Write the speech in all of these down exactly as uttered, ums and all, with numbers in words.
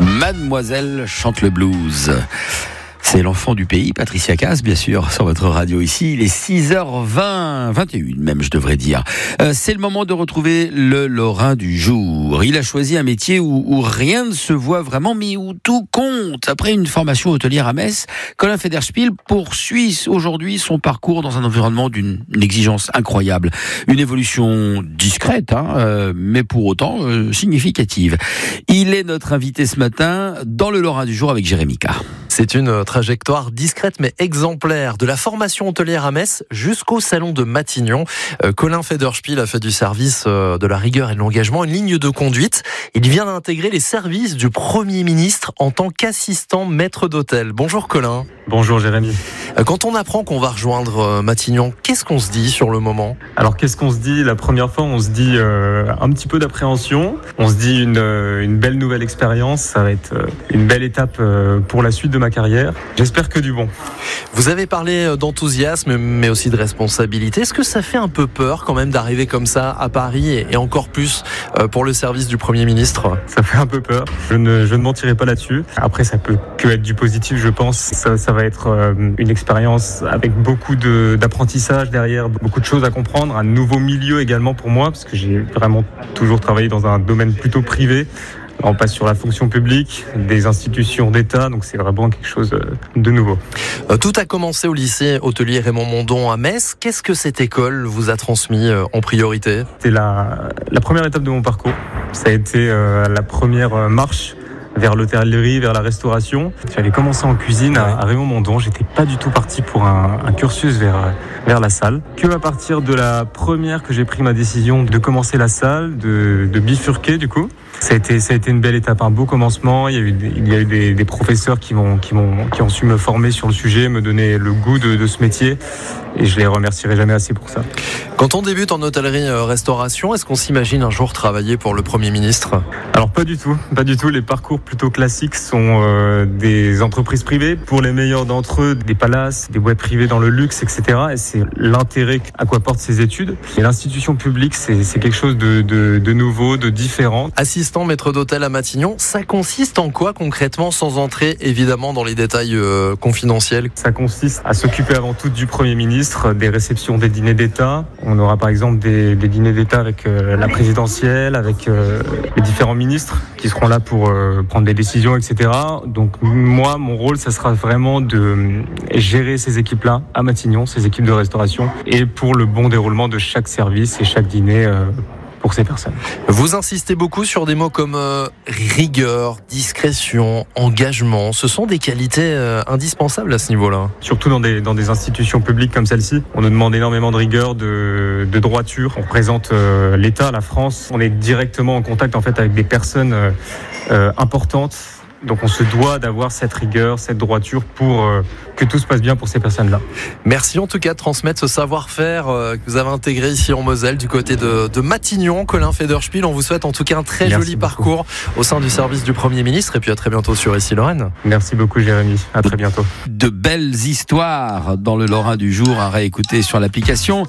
Mademoiselle chante le blues. C'est l'enfant du pays, Patricia Cass, bien sûr, sur votre radio ici. Il est six heures vingt, vingt et une même, je devrais dire. Euh, c'est le moment de retrouver le Lorrain du jour. Il a choisi un métier où, où rien ne se voit vraiment, mais où tout compte. Après une formation hôtelière à Metz, Colin Federspiel poursuit aujourd'hui son parcours dans un environnement d'une exigence incroyable. Une évolution discrète, hein, euh, mais pour autant euh, significative. Il est notre invité ce matin dans le Lorrain du jour avec Jérémy K. C'est une trajectoire discrète mais exemplaire, de la formation hôtelière à Metz jusqu'au salon de Matignon. Euh, Colin Federspiel a fait du service euh, de la rigueur et de l'engagement une ligne de conduite. Il vient d'intégrer les services du Premier ministre en tant qu'assistant maître d'hôtel. Bonjour Colin. Bonjour Jérémy. Euh, quand on apprend qu'on va rejoindre euh, Matignon, qu'est-ce qu'on se dit sur le moment ? Alors qu'est-ce qu'on se dit ? La première fois, on se dit euh, un petit peu d'appréhension. On se dit une, euh, une belle nouvelle expérience. Ça va être euh, une belle étape euh, pour la suite de ma carrière. J'espère que du bon. Vous avez parlé d'enthousiasme, mais aussi de responsabilité. Est-ce que ça fait un peu peur quand même d'arriver comme ça à Paris et encore plus pour le service du Premier ministre ? Ça fait un peu peur. Je ne, je ne mentirai pas là-dessus. Après, ça peut que être du positif, je pense. Ça, ça va être une expérience avec beaucoup de, d'apprentissage derrière, beaucoup de choses à comprendre, un nouveau milieu également pour moi, parce que j'ai vraiment toujours travaillé dans un domaine plutôt privé. On passe sur la fonction publique, des institutions d'État, donc c'est vraiment quelque chose de nouveau. Tout a commencé au lycée hôtelier Raymond Mondon à Metz. Qu'est-ce que cette école vous a transmis en priorité ? C'était la, la première étape de mon parcours. Ça a été euh, la première marche vers l'hôtellerie, vers la restauration. J'avais commencé en cuisine à, à Raymond Mondon. J'étais pas du tout parti pour un, un cursus vers, vers la salle. Que à partir de la première que j'ai pris ma décision de commencer la salle, de, de bifurquer du coup. Ça a été, ça a été une belle étape, un beau commencement. Il y a eu, des, il y a eu des, des professeurs qui m'ont, qui m'ont, qui ont su me former sur le sujet, me donner le goût de, de ce métier. Et je les remercierai jamais assez pour ça. Quand on débute en hôtellerie-restauration, est-ce qu'on s'imagine un jour travailler pour le Premier ministre ? Alors pas du tout, pas du tout. Les parcours plutôt classiques sont euh, des entreprises privées. Pour les meilleurs d'entre eux, des palaces, des boîtes privées dans le luxe, et cetera. Et c'est l'intérêt à quoi portent ces études. Et l'institution publique, c'est, c'est quelque chose de, de, de nouveau, de différent. Assistant maître d'hôtel à Matignon, ça consiste en quoi concrètement, sans entrer évidemment dans les détails euh, confidentiels ? Ça consiste à s'occuper avant tout du Premier ministre, des réceptions des dîners d'État. On aura par exemple des, des dîners d'État avec euh, la présidentielle, avec euh, les différents ministres qui seront là pour euh, prendre des décisions, et cetera. Donc moi, mon rôle, ça sera vraiment de gérer ces équipes-là à Matignon, ces équipes de restauration, et pour le bon déroulement de chaque service et chaque dîner euh, pour ces personnes. Vous insistez beaucoup sur des mots comme euh, rigueur, discrétion, engagement. Ce sont des qualités euh, indispensables à ce niveau-là. Surtout dans des, dans des institutions publiques comme celle-ci. On nous demande énormément de rigueur, de, de droiture. On représente euh, l'État, la France. On est directement en contact en fait avec des personnes euh, euh, importantes. Donc on se doit d'avoir cette rigueur, cette droiture pour euh, que tout se passe bien pour ces personnes-là. Merci en tout cas de transmettre ce savoir-faire euh, que vous avez intégré ici en Moselle du côté de, de Matignon. Colin Federspiel, on vous souhaite en tout cas un très Merci joli beaucoup. Parcours au sein du service du Premier ministre et puis à très bientôt sur Ici Lorraine. Merci beaucoup Jérémy, à très bientôt. De belles histoires dans le Lorrain du jour à réécouter sur l'application.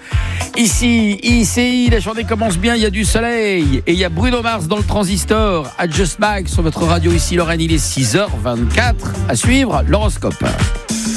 Ici, I C I, la journée commence bien, il y a du soleil et il y a Bruno Mars dans le transistor. Adjust Back sur votre radio Ici Lorraine, il est six heures vingt-quatre. À suivre, l'horoscope.